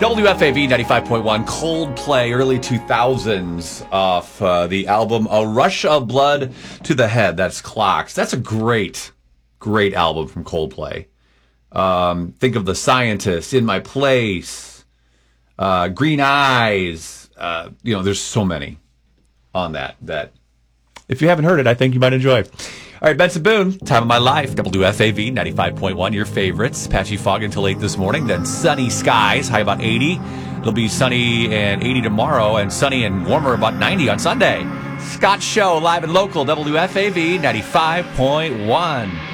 WFAV 95.1, Coldplay, early 2000s, off the album A Rush of Blood to the Head. That's Clocks. That's a great album from Coldplay. Think of The Scientist, In My Place, Green Eyes. There's so many on that if you haven't heard it, I think you might enjoy. All right, Benson Boone, Time of My Life, WFAV 95.1, your favorites. Patchy fog until 8 this morning, then sunny skies, high about 80. It'll be sunny and 80 tomorrow, and sunny and warmer about 90 on Sunday. Scott Show, live and local, WFAV 95.1.